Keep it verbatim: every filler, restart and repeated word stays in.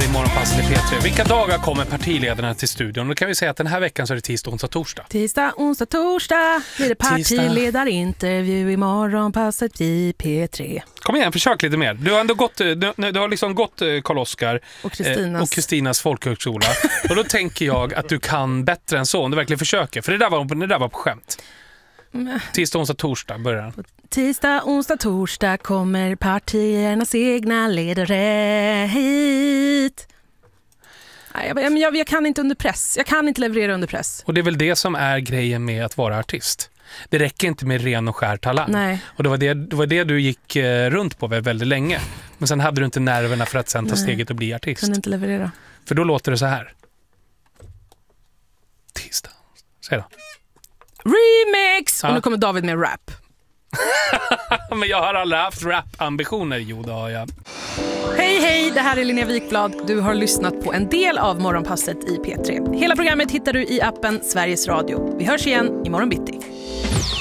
i Morgonpasset i P tre. Vilka dagar kommer partiledarna till studion? Då kan vi säga att den här veckan så är det tisdag, onsdag, torsdag. Tisdag, onsdag, torsdag blir det partiledarintervju i Morgonpasset i P tre. Kom igen, försök lite mer. Du har ändå gått, du, du har liksom gått Karl-Oskar och Kristinas, eh, och Kristinas folkhögskola. Och då tänker jag att du kan bättre än så om du verkligen försöker. För det där var, det där var på skämt. Tisdag, onsdag, torsdag börjar den. Tisdag, onsdag, torsdag kommer partiernas egna ledare hit. Nej, jag, jag, jag kan inte under press. Jag kan inte leverera under press. Och det är väl det som är grejen med att vara artist. Det räcker inte med ren och skär talang. Nej. Och det var det, det var det du gick eh, runt på väldigt länge. Men sen hade du inte nerverna för att sen ta Nej. steget och bli artist. Kan inte leverera. För då låter det så här. Tisdag. Säg då. Remix! Ja. Och nu kommer David med rap. Men jag har aldrig haft rap-ambitioner. Jo, det har jag. Hej, hej! Det här är Linnea Wikblad. Du har lyssnat på en del av Morgonpasset i P tre. Hela programmet hittar du i appen Sveriges Radio. Vi hörs igen imorgon bitti.